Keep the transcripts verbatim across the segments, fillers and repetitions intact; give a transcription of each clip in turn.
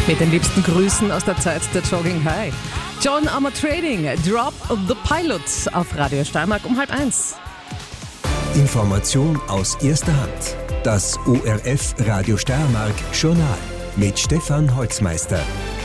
Mit den liebsten Grüßen aus der Zeit der Jogging High. John Armour Trading, Drop the Pilot auf Radio Steiermark um halb eins. Information aus erster Hand. Das O R F Radio Steiermark Journal mit Stefan Holzmeister.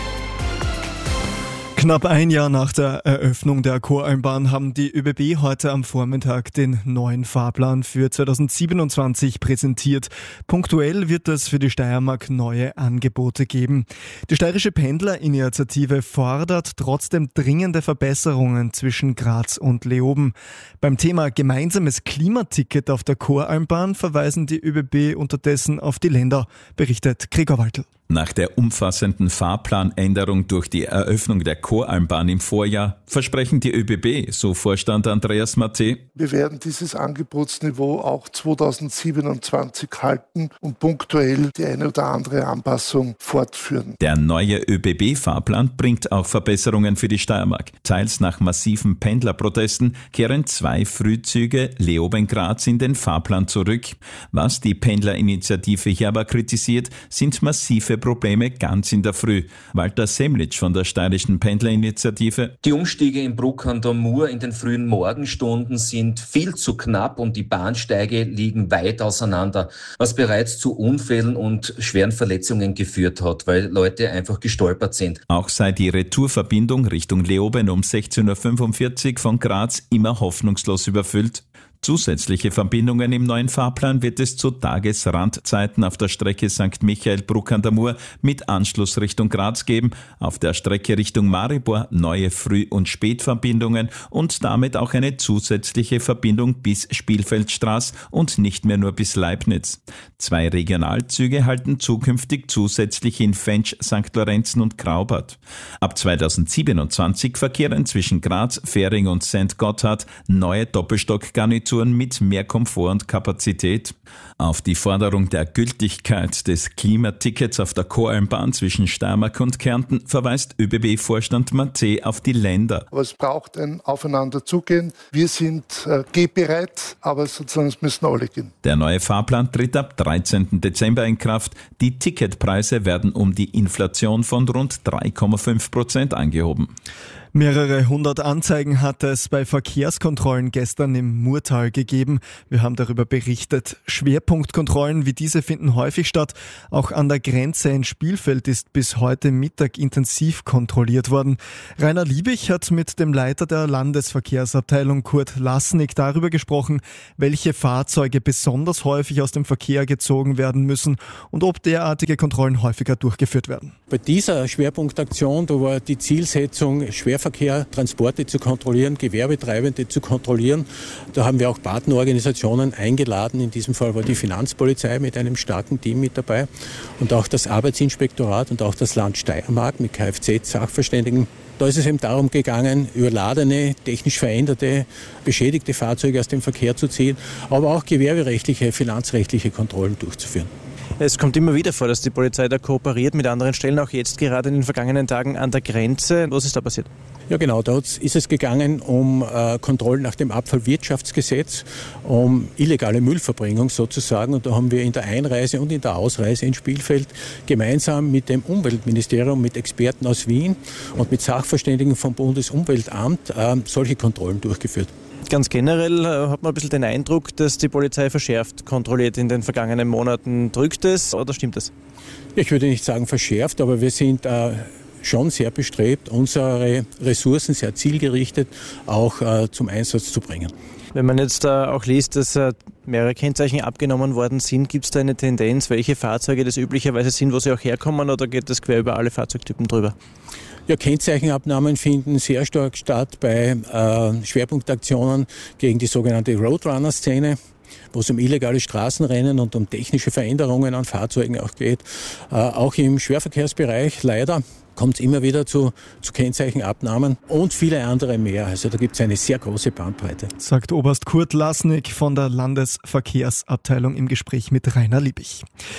Knapp ein Jahr nach der Eröffnung der Choralmbahn haben die ÖBB heute am Vormittag den neuen Fahrplan für zweitausendsiebenundzwanzig präsentiert. Punktuell wird es für die Steiermark neue Angebote geben. Die Steirische Pendlerinitiative fordert trotzdem dringende Verbesserungen zwischen Graz und Leoben. Beim Thema gemeinsames Klimaticket auf der Choralmbahn verweisen die ÖBB unterdessen auf die Länder, berichtet Gregor Waltl. Nach der umfassenden Fahrplanänderung durch die Eröffnung der Choralmbahn im Vorjahr versprechen die ÖBB, so Vorstand Andreas Matte: Wir werden dieses Angebotsniveau auch zweitausendsiebenundzwanzig halten und punktuell die eine oder andere Anpassung fortführen. Der neue ÖBB-Fahrplan bringt auch Verbesserungen für die Steiermark. Teils nach massiven Pendlerprotesten kehren zwei Frühzüge Leoben-Graz in den Fahrplan zurück. Was die Pendlerinitiative hier aber kritisiert, sind massive Probleme ganz in der Früh. Walter Semlitsch von der Steirischen Pendlerinitiative: Die Umstiege in Bruck an der Mur in den frühen Morgenstunden sind viel zu knapp und die Bahnsteige liegen weit auseinander, was bereits zu Unfällen und schweren Verletzungen geführt hat, weil Leute einfach gestolpert sind. Auch sei die Retourverbindung Richtung Leoben um sechzehn Uhr fünfundvierzig von Graz immer hoffnungslos überfüllt. Zusätzliche Verbindungen im neuen Fahrplan wird es zu Tagesrandzeiten auf der Strecke Sankt Michael-Bruck an der Mur mit Anschluss Richtung Graz geben, auf der Strecke Richtung Maribor neue Früh- und Spätverbindungen und damit auch eine zusätzliche Verbindung bis Spielfeldstraße und nicht mehr nur bis Leibniz. Zwei Regionalzüge halten zukünftig zusätzlich in Fench, Sankt Lorenzen und Graubart. Ab zweitausendsiebenundzwanzig verkehren zwischen Graz, Fähring und Sankt Gotthard neue Doppelstockgarnituren mit mehr Komfort und Kapazität. Auf die Forderung der Gültigkeit des Klimatickets auf der Choralmbahn zwischen Steiermark und Kärnten verweist ÖBB-Vorstand Matte auf die Länder. Aber es braucht ein Aufeinanderzugehen. Wir sind äh, gehbereit, aber sozusagen es müssen alle gehen. Der neue Fahrplan tritt ab dreizehnten Dezember in Kraft. Die Ticketpreise werden um die Inflation von rund drei Komma fünf Prozent angehoben. Mehrere hundert Anzeigen hat es bei Verkehrskontrollen gestern im Murtal gegeben. Wir haben darüber berichtet. Schwerpunktkontrollen wie diese finden häufig statt. Auch an der Grenze in Spielfeld ist bis heute Mittag intensiv kontrolliert worden. Rainer Liebig hat mit dem Leiter der Landesverkehrsabteilung Kurt Lasnik darüber gesprochen, welche Fahrzeuge besonders häufig aus dem Verkehr gezogen werden müssen und ob derartige Kontrollen häufiger durchgeführt werden. Bei dieser Schwerpunktaktion, da war die Zielsetzung, Schwerverkehr, Transporte zu kontrollieren, Gewerbetreibende zu kontrollieren. Da haben wir auch Partnerorganisationen eingeladen. In diesem Fall war die Finanzpolizei mit einem starken Team mit dabei und auch das Arbeitsinspektorat und auch das Land Steiermark mit Kfz-Sachverständigen. Da ist es eben darum gegangen, überladene, technisch veränderte, beschädigte Fahrzeuge aus dem Verkehr zu ziehen, aber auch gewerberechtliche, finanzrechtliche Kontrollen durchzuführen. Es kommt immer wieder vor, dass die Polizei da kooperiert mit anderen Stellen, auch jetzt gerade in den vergangenen Tagen an der Grenze. Was ist da passiert? Ja genau, dort ist es gegangen um äh, Kontrollen nach dem Abfallwirtschaftsgesetz, um illegale Müllverbringung sozusagen. Und da haben wir in der Einreise und in der Ausreise in Spielfeld gemeinsam mit dem Umweltministerium, mit Experten aus Wien und mit Sachverständigen vom Bundesumweltamt äh, solche Kontrollen durchgeführt. Ganz generell hat man ein bisschen den Eindruck, dass die Polizei verschärft kontrolliert in den vergangenen Monaten. Drückt es oder stimmt es? Ich würde nicht sagen verschärft, aber wir sind äh, schon sehr bestrebt, unsere Ressourcen sehr zielgerichtet auch äh, zum Einsatz zu bringen. Wenn man jetzt äh, auch liest, dass äh, mehrere Kennzeichen abgenommen worden sind, gibt es da eine Tendenz, welche Fahrzeuge das üblicherweise sind, wo sie auch herkommen, oder geht das quer über alle Fahrzeugtypen drüber? Ja, Kennzeichenabnahmen finden sehr stark statt bei äh, Schwerpunktaktionen gegen die sogenannte Roadrunner-Szene, wo es um illegale Straßenrennen und um technische Veränderungen an Fahrzeugen auch geht. Äh, auch im Schwerverkehrsbereich leider kommt es immer wieder zu, zu Kennzeichenabnahmen und viele andere mehr. Also da gibt es eine sehr große Bandbreite. Sagt Oberst Kurt Lasnik von der Landesverkehrsabteilung im Gespräch mit Rainer Liebig.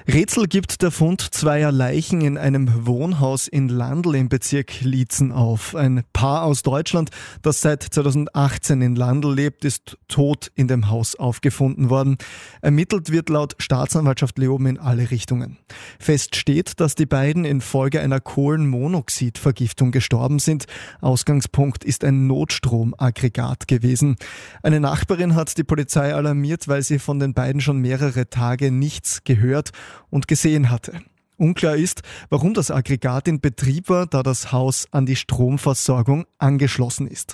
Rätsel gibt der Fund zweier Leichen in einem Wohnhaus in Landl im Bezirk Liezen auf. Ein Paar aus Deutschland, das seit zweitausendachtzehn in Landl lebt, ist tot in dem Haus aufgefunden worden. Ermittelt wird laut Staatsanwaltschaft Leoben in alle Richtungen. Fest steht, dass die beiden infolge einer Kohlenmonoxidvergiftung gestorben sind. Ausgangspunkt ist ein Notstromaggregat gewesen. Eine Nachbarin hat die Polizei alarmiert, weil sie von den beiden schon mehrere Tage nichts gehört und gesehen hatte. Unklar ist, warum das Aggregat in Betrieb war, da das Haus an die Stromversorgung angeschlossen ist.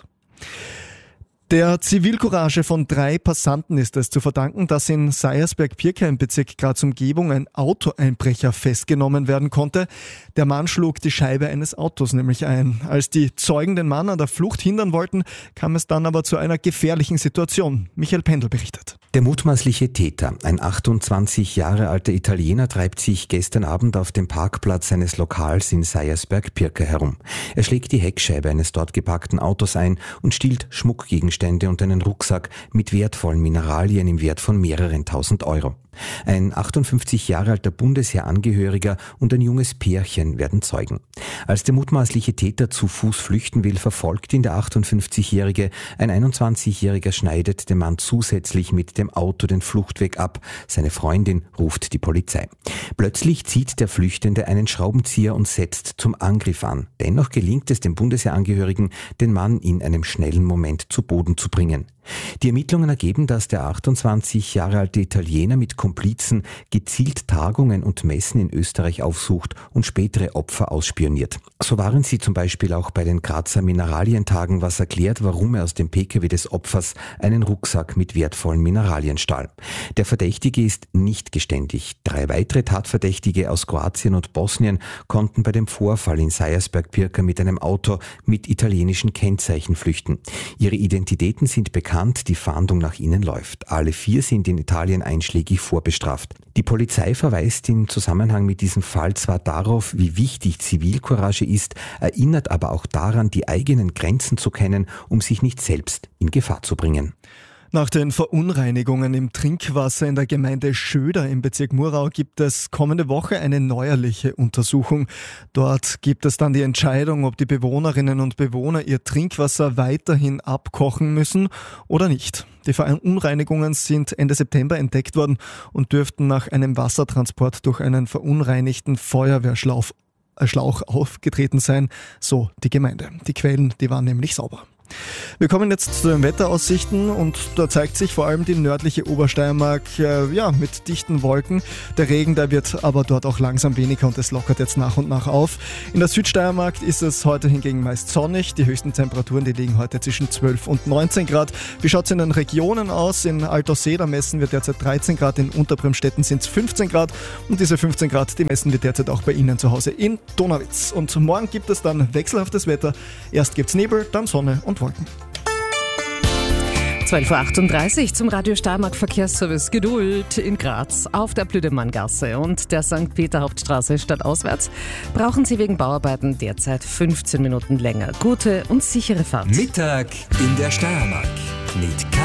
Der Zivilcourage von drei Passanten ist es zu verdanken, dass in Seiersberg-Pirka im Bezirk Graz-Umgebung ein Autoeinbrecher festgenommen werden konnte. Der Mann schlug die Scheibe eines Autos nämlich ein. Als die Zeugen den Mann an der Flucht hindern wollten, kam es dann aber zu einer gefährlichen Situation. Michael Pendel berichtet. Der mutmaßliche Täter, ein achtundzwanzig Jahre alter Italiener, treibt sich gestern Abend auf dem Parkplatz eines Lokals in Seiersberg-Pirka herum. Er schlägt die Heckscheibe eines dort geparkten Autos ein und stiehlt Schmuckgegenstände und einen Rucksack mit wertvollen Mineralien im Wert von mehreren tausend Euro. Ein achtundfünfzig Jahre alter Bundesheerangehöriger und ein junges Pärchen werden Zeugen. Als der mutmaßliche Täter zu Fuß flüchten will, verfolgt ihn der achtundfünfzigjährige. Ein einundzwanzigjähriger schneidet dem Mann zusätzlich mit dem Auto den Fluchtweg ab. Seine Freundin ruft die Polizei. Plötzlich zieht der Flüchtende einen Schraubenzieher und setzt zum Angriff an. Dennoch gelingt es dem Bundesheerangehörigen, den Mann in einem schnellen Moment zu Boden zu bringen. Die Ermittlungen ergeben, dass der achtundzwanzig Jahre alte Italiener mit Komplizen gezielt Tagungen und Messen in Österreich aufsucht und spätere Opfer ausspioniert. So waren sie zum Beispiel auch bei den Grazer Mineralientagen, was erklärt, warum er aus dem P K W des Opfers einen Rucksack mit wertvollen Mineralien stahl. Der Verdächtige ist nicht geständig. Drei weitere Tatverdächtige aus Kroatien und Bosnien konnten bei dem Vorfall in Seiersberg-Pirka mit einem Auto mit italienischen Kennzeichen flüchten. Ihre Identitäten sind bekannt. Die Fahndung nach ihnen läuft. Alle vier sind in Italien einschlägig vorbestraft. Die Polizei verweist im Zusammenhang mit diesem Fall zwar darauf, wie wichtig Zivilcourage ist, erinnert aber auch daran, die eigenen Grenzen zu kennen, um sich nicht selbst in Gefahr zu bringen. Nach den Verunreinigungen im Trinkwasser in der Gemeinde Schöder im Bezirk Murau gibt es kommende Woche eine neuerliche Untersuchung. Dort gibt es dann die Entscheidung, ob die Bewohnerinnen und Bewohner ihr Trinkwasser weiterhin abkochen müssen oder nicht. Die Verunreinigungen sind Ende September entdeckt worden und dürften nach einem Wassertransport durch einen verunreinigten Feuerwehrschlauch Schlauch aufgetreten sein, so die Gemeinde. Die Quellen, die waren nämlich sauber. Wir kommen jetzt zu den Wetteraussichten und da zeigt sich vor allem die nördliche Obersteiermark äh, ja, mit dichten Wolken. Der Regen, der wird aber dort auch langsam weniger und es lockert jetzt nach und nach auf. In der Südsteiermark ist es heute hingegen meist sonnig. Die höchsten Temperaturen, die liegen heute zwischen zwölf und neunzehn Grad. Wie schaut es in den Regionen aus? In Altersee, da messen wir derzeit dreizehn Grad, in Unterbremstetten sind es fünfzehn Grad und diese fünfzehn Grad, die messen wir derzeit auch bei Ihnen zu Hause in Donauwitz. Und morgen gibt es dann wechselhaftes Wetter. Erst gibt es Nebel, dann Sonne und Wolken. zwölf Uhr achtunddreißig zum Radio Steiermark Verkehrsservice Geduld in Graz auf der Blüdemanngasse und der Sankt Peter Hauptstraße stadtauswärts brauchen Sie wegen Bauarbeiten derzeit fünfzehn Minuten länger. Gute und sichere Fahrt. Mittag in der Steiermark mit K